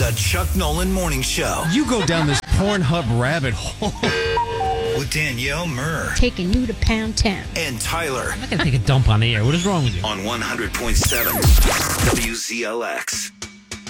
The Chuck Nolan Morning Show. You go down this Pornhub rabbit hole. With Danielle Murr. Taking you to Pound Town. And Tyler. I'm not going to take a dump on the air. What is wrong with you? On 100.7 WZLX.